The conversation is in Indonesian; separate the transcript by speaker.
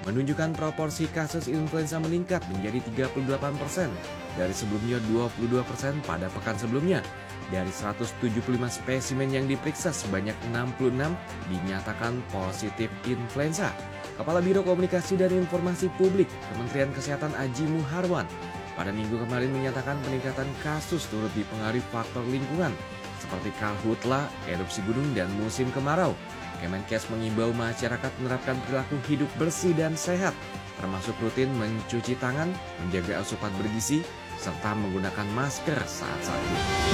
Speaker 1: menunjukkan proporsi kasus influenza meningkat menjadi 38% dari sebelumnya 22% pada pekan sebelumnya. Dari 175 spesimen yang diperiksa, sebanyak 66 dinyatakan positif influenza. Kepala Biro Komunikasi dan Informasi Publik Kementerian Kesehatan Aji Muharwan pada minggu kemarin menyatakan peningkatan kasus turut dipengaruhi faktor lingkungan seperti karhutla, erupsi gunung, dan musim kemarau. Kemenkes mengimbau masyarakat menerapkan perilaku hidup bersih dan sehat, termasuk rutin mencuci tangan, menjaga asupan bergizi, serta menggunakan masker saat sakit.